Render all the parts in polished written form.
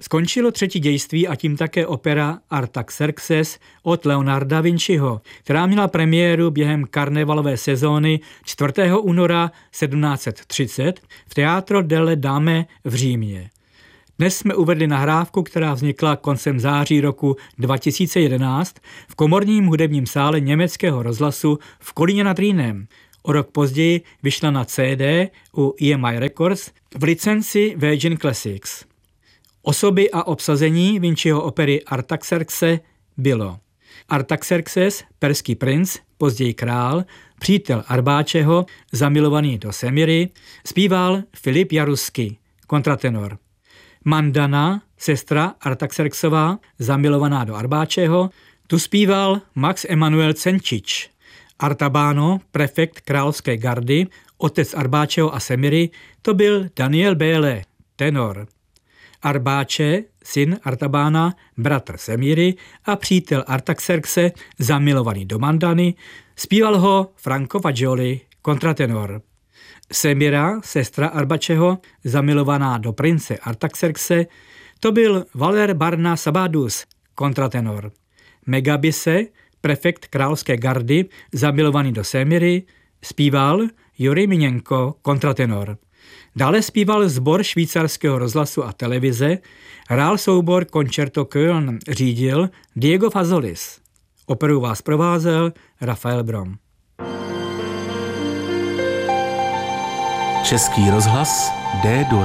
Skončilo třetí dějství a tím také opera Artaxerxes od Leonarda Vinciho, která měla premiéru během karnevalové sezóny 4. února 1730 v Teatro delle Dame v Římě. Dnes jsme uvedli nahrávku, která vznikla koncem září roku 2011 v komorním hudebním sále německého rozhlasu v Kolíně nad Rýnem. O rok později vyšla na CD u EMI Records v licenci Virgin Classics. Osoby a obsazení Vinciho opery Artaxerxe bylo Artaxerxes, perský princ, později král, přítel Arbáčeho, zamilovaný do Semiry, zpíval Filip Jarusky, kontratenor. Mandana, sestra Artaxerxová, zamilovaná do Arbáčeho, tu zpíval Max Emanuel Cenčič. Artabáno, prefekt královské gardy, otec Arbáčeho a Semiry, to byl Daniel Béle, tenor. Arbáče, syn Artabána, bratr Semiry a přítel Artaxerxe, zamilovaný do Mandany, zpíval ho Franco Fagioli, kontratenor. Semira, sestra Arbačeho, zamilovaná do prince Artaxerxe, to byl Valer Barna Sabadus, kontratenor. Megabise, prefekt královské gardy, zamilovaný do Semiry, zpíval Jurij Miněnko, kontratenor. Dále zpíval sbor švýcarského rozhlasu a televize, hrál soubor Concerto Köln řídil Diego Fazolis. Operu vás provázel Rafael Brom. Český rozhlas D-dur.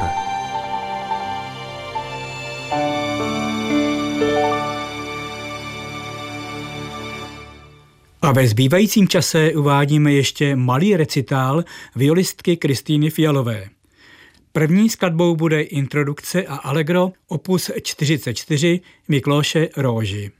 A ve zbývajícím čase uvádíme ještě malý recitál violistky Kristýny Fialové. První skladbou bude introdukce a allegro opus 44 Miklóše Róži.